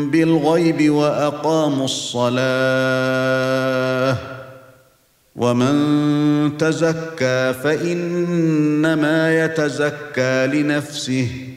بالغيب واقاموا الصلاه ومن تزكى فانما يتزكى لنفسه